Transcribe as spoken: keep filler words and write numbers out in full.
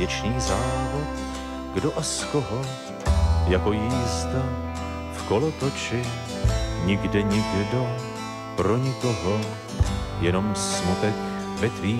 Věčný závod, kdo a z koho, jako jízda v kolotoči, nikde nikdo, pro nikoho, jenom smutek ve tvých